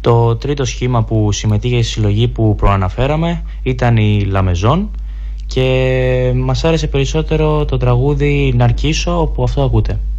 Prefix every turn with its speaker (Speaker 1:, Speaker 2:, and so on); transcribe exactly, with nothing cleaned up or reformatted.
Speaker 1: Το τρίτο σχήμα που συμμετείχε στη συλλογή που προαναφέραμε ήταν η Λαμεζόν και μας άρεσε περισσότερο το τραγούδι Ναρκίσο, όπου αυτό ακούτε.